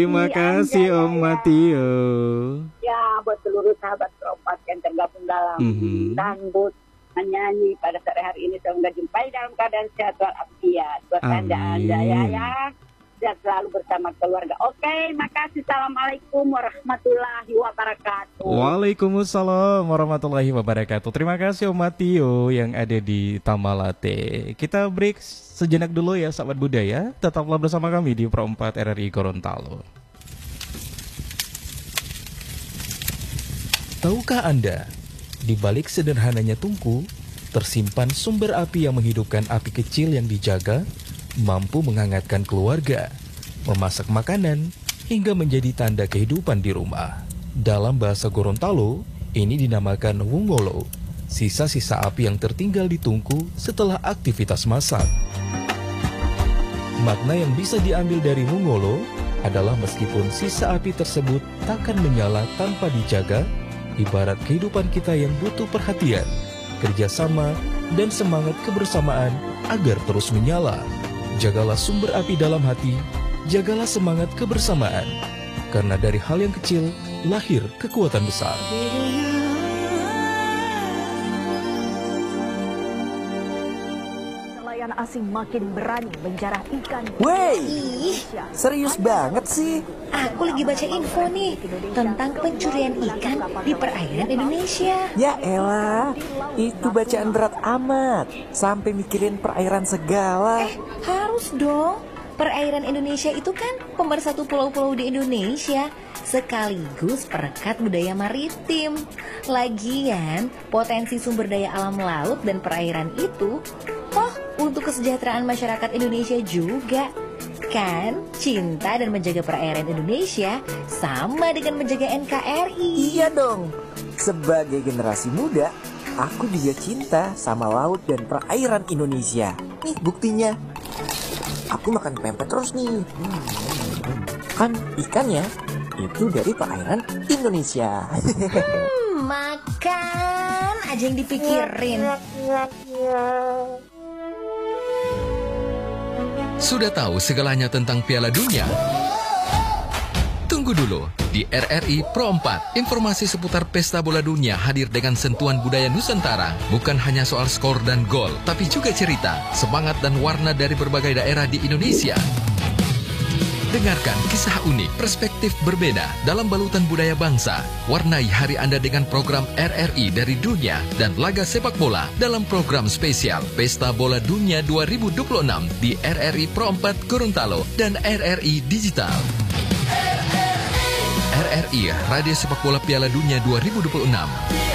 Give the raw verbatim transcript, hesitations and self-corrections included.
Terima kasih Anda, Om ya. Matio. Ya, buat seluruh sahabat Perompak yang tergabung dalam Mhm. sambut menyanyi pada sore hari ini, semoga jumpai dalam keadaan sehat walafiat. Buat anda anda ya Amin. ya, dan selalu bersama keluarga. Oke, makasih. Assalamualaikum warahmatullahi wabarakatuh. Waalaikumsalam warahmatullahi wabarakatuh. Terima kasih Om Matio yang ada di Tamalate. Kita break sejenak dulu ya sahabat budaya. Tetaplah bersama kami di Pro empat R R I Gorontalo. Tahukah Anda, di balik sederhananya tungku, tersimpan sumber api yang menghidupkan api kecil yang dijaga, mampu menghangatkan keluarga, memasak makanan, hingga menjadi tanda kehidupan di rumah. Dalam bahasa Gorontalo, ini dinamakan wungolo, sisa-sisa api yang tertinggal di tungku setelah aktivitas masak. Makna yang bisa diambil dari wungolo adalah meskipun sisa api tersebut takkan menyala tanpa dijaga, ibarat kehidupan kita yang butuh perhatian, kerjasama, dan semangat kebersamaan agar terus menyala. Jagalah sumber api dalam hati, jagalah semangat kebersamaan, karena dari hal yang kecil lahir kekuatan besar. Nelayan asing makin berani menjarah ikan. Wey, Indonesia. serius banget sih. Aku lagi baca info nih tentang pencurian ikan di perairan Indonesia. Ya elah, itu bacaan berat amat. Sampai mikirin perairan segala. Eh, harus dong. Perairan Indonesia itu kan pemersatu pulau-pulau di Indonesia, sekaligus perekat budaya maritim. Lagian, potensi sumber daya alam laut dan perairan itu toh untuk kesejahteraan masyarakat Indonesia juga. Kan, cinta dan menjaga perairan Indonesia sama dengan menjaga N K R I. Iya dong. Sebagai generasi muda, aku juga cinta sama laut dan perairan Indonesia. Nih buktinya. Aku makan pempek terus nih. Hmm. Kan ikannya itu dari perairan Indonesia. Hmm, makan aja yang dipikirin. Sudah tahu segalanya tentang Piala Dunia? Tunggu dulu, di R R I Pro empat, informasi seputar pesta bola dunia hadir dengan sentuhan budaya Nusantara. Bukan hanya soal skor dan gol, tapi juga cerita, semangat dan warna dari berbagai daerah di Indonesia. Dengarkan kisah unik, perspektif berbeda dalam balutan budaya bangsa. Warnai hari Anda dengan program R R I dari dunia dan laga sepak bola dalam program spesial Pesta Bola Dunia dua ribu dua puluh enam di R R I Pro empat Gorontalo dan R R I Digital. R R I, Radio Sepak Bola Piala Dunia dua ribu dua puluh enam.